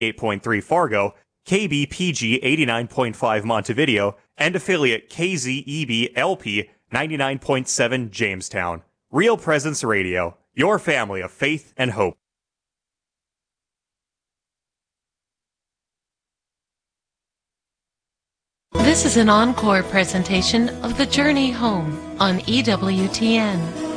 8.3 Fargo, KBPG 89.5 Montevideo, and affiliate KZEB LP 99.7 Jamestown. Real Presence Radio, your family of faith and hope. This is an encore presentation of The Journey Home on EWTN.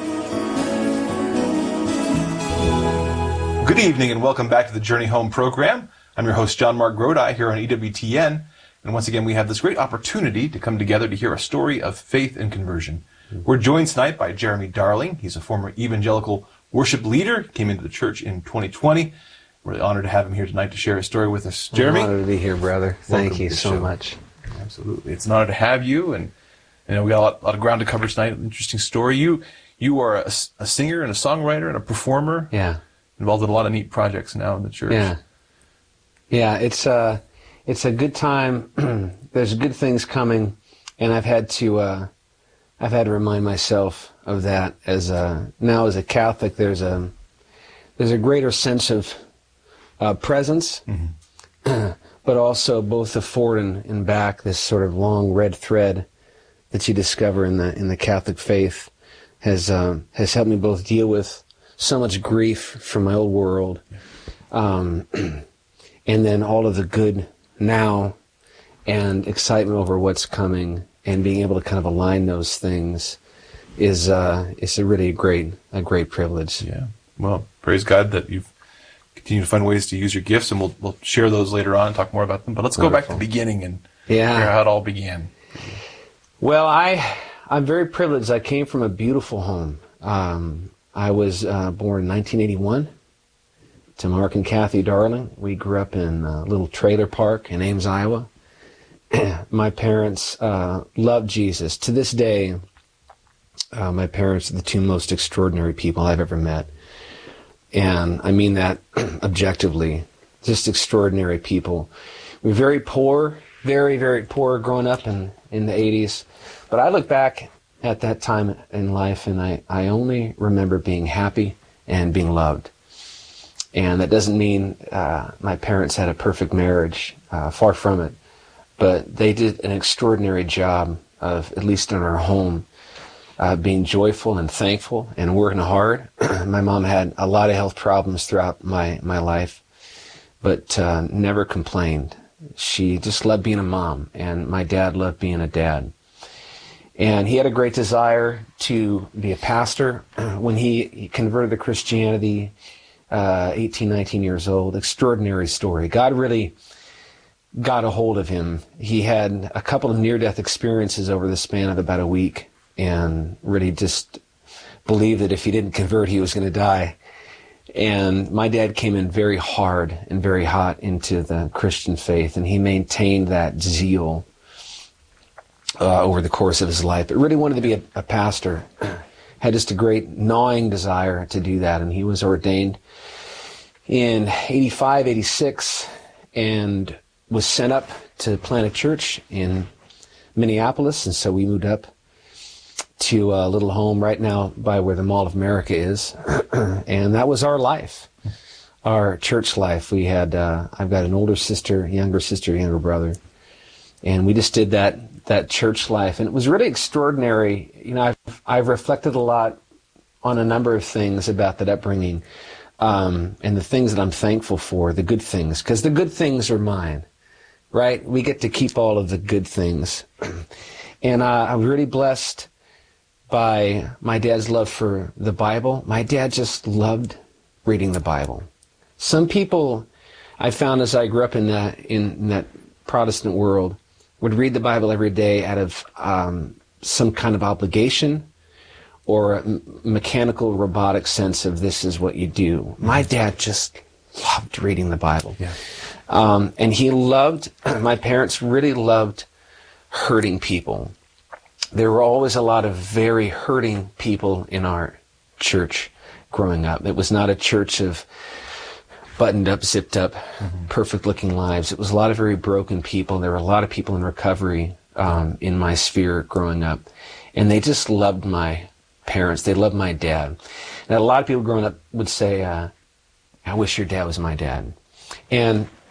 Good evening and welcome back to the Journey Home program. I'm your host, John Mark Grodi, here on EWTN. And once again, we have this great opportunity to come together to hear a story of faith and conversion. We're joined tonight by Jeremy Darling. He's a former evangelical worship leader, came into the church in 2020. We're really honored to have him here tonight to share his story with us. Jeremy? I'm honored to be here, brother. Thank you so much. Absolutely. It's an honor to have you, and we got a lot of ground to cover tonight. An interesting story. You are a singer and a songwriter and a performer. Yeah. Involved in a lot of neat projects now in the church. Yeah. It's a good time. There's good things coming, and I've had to remind myself of that now as a Catholic. There's a greater sense of presence. Mm-hmm. But also both the forward and back, this sort of long red thread that you discover in the Catholic faith has helped me both deal with so much grief from my old world, and then all of the good now and excitement over what's coming, and being able to kind of align those things is a really great privilege. Yeah. Well, praise God that you've continue to find ways to use your gifts, and we'll share those later on and talk more about them. But let's go back to the beginning and hear how it all began. Well, I'm very privileged. I came from a beautiful home. I was born in 1981 to Mark and Kathy Darling. We grew up in a little trailer park in Ames, Iowa. My parents loved Jesus. To this day, my parents are the two most extraordinary people I've ever met. And I mean that objectively, just extraordinary people. We were very poor, very, very poor growing up in the 80s. But I look back at that time in life, and I only remember being happy and being loved. And that doesn't mean my parents had a perfect marriage, far from it. But they did an extraordinary job of, at least in our home, being joyful and thankful and working hard. My mom had a lot of health problems throughout my life, but never complained. She just loved being a mom, and my dad loved being a dad. And he had a great desire to be a pastor. When he converted to Christianity, 18, 19 years old, extraordinary story. God really got a hold of him. He had a couple of near-death experiences over the span of about a week, and really just believed that if he didn't convert, he was going to die. And my dad came in very hard and very hot into the Christian faith, and he maintained that zeal over the course of his life. But really wanted to be a pastor. Had just a great gnawing desire to do that, and he was ordained in 85, 86, and was sent up to plant a church in Minneapolis, and so we moved up to a little home right now by where the Mall of America is, and that was our life, our church life. We had, I've got an older sister, younger brother, and we just did that church life, and it was really extraordinary. You know, I've reflected a lot on a number of things about that upbringing, and the things that I'm thankful for, the good things, because the good things are mine, right? We get to keep all of the good things, and I'm really blessed by my dad's love for the Bible. My dad just loved reading the Bible. Some people I found as I grew up in that Protestant world would read the Bible every day out of some kind of obligation or a mechanical, robotic sense of this is what you do. My dad just loved reading the Bible. Yeah. And he loved, my parents really loved hurting people. There were always a lot of very hurting people in our church growing up. It was not a church of buttoned up, zipped up, perfect looking lives. It was a lot of very broken people. There were a lot of people in recovery in my sphere growing up. And they just loved my parents. They loved my dad. And a lot of people growing up would say, I wish your dad was my dad. And